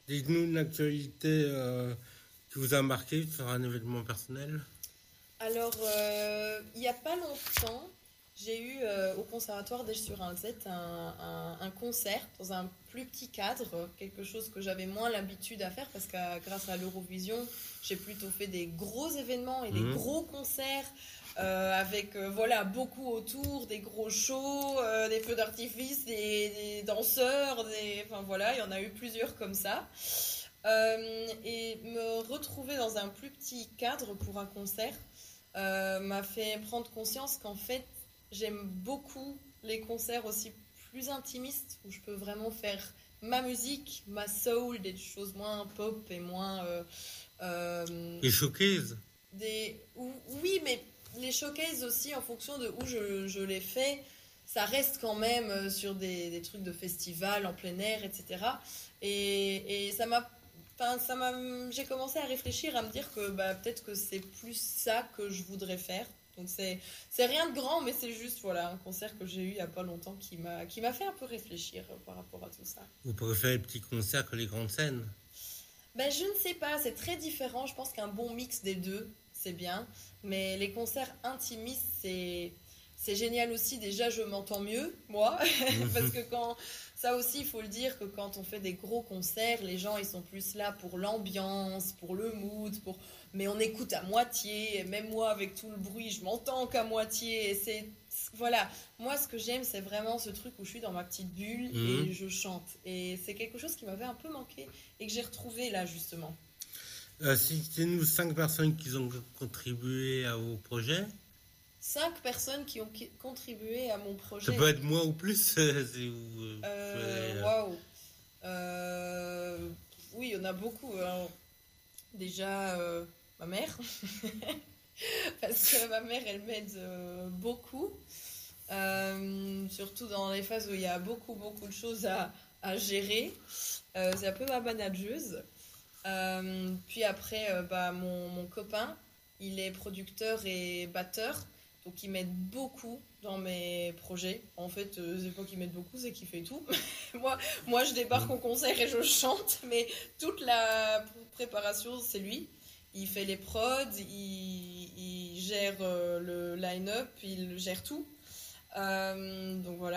Dites-nous une actualité qui vous a marqué sur un événement personnel. Alors, il n'y a pas longtemps, j'ai eu au Conservatoire d'Esch-sur-Alzette un concert dans un plus petit cadre, quelque chose que j'avais moins l'habitude à faire parce que grâce à l'Eurovision, j'ai plutôt fait des gros événements et des gros concerts avec voilà, beaucoup autour, des gros shows, des feux d'artifice, des danseurs, enfin voilà, il y en a eu plusieurs comme ça. Et me retrouver dans un plus petit cadre pour un concert m'a fait prendre conscience qu'en fait j'aime beaucoup les concerts aussi plus intimistes où je peux vraiment faire ma musique, ma soul, des choses moins pop et moins Les showcases. oui, mais les showcases aussi en fonction de où je les fais, ça reste quand même sur des trucs de festival en plein air, etc. Et j'ai commencé à réfléchir, à me dire que peut-être que c'est plus ça que je voudrais faire. Donc c'est rien de grand, mais c'est juste voilà un concert que j'ai eu il y a pas longtemps qui m'a fait un peu réfléchir par rapport à tout ça. Vous préférez les petits concerts que les grandes scènes? Je ne sais pas, c'est très différent. Je pense qu'un bon mix des deux, c'est bien. Mais les concerts intimistes, c'est génial aussi. Déjà, je m'entends mieux, moi. Parce que ça aussi, il faut le dire que quand on fait des gros concerts, les gens, ils sont plus là pour l'ambiance, pour le mood, mais on écoute à moitié. Et même moi, avec tout le bruit, je m'entends qu'à moitié. Voilà. Moi, ce que j'aime, c'est vraiment ce truc où je suis dans ma petite bulle et je chante. Et c'est quelque chose qui m'avait un peu manqué et que j'ai retrouvé là, justement. Citez-nous 5 personnes qui ont contribué à vos projets. 5 personnes qui ont contribué à mon projet. Ça peut être moi ou plus. Si vous, waouh. Oui, il y en a beaucoup. Alors, déjà, ma mère. Parce que ma mère, elle m'aide beaucoup. Surtout dans les phases où il y a beaucoup de choses à gérer. C'est un peu ma manageuse. Puis après, mon copain, il est producteur et batteur. Donc il m'aide beaucoup dans mes projets. En fait, c'est pas qu'il m'aide beaucoup, c'est qu'il fait tout. moi, je débarque au concert et je chante, mais toute la préparation, c'est lui. Il fait les prods, il gère le line-up, il gère tout. Donc voilà.